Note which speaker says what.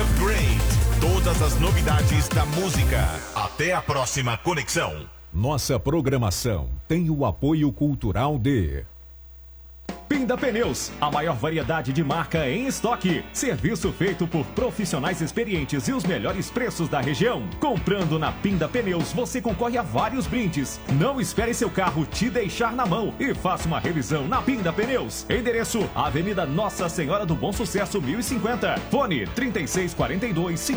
Speaker 1: Upgrade. Todas as novidades da música. Até a próxima conexão.
Speaker 2: Nossa programação tem o apoio cultural de
Speaker 3: Pinda Pneus, a maior variedade de marca em estoque. Serviço feito por profissionais experientes e os melhores preços da região. Comprando na Pinda Pneus, você concorre a vários brindes. Não espere seu carro te deixar na mão e faça uma revisão na Pinda Pneus. Endereço: Avenida Nossa Senhora do Bom Sucesso, 1050. Fone 3642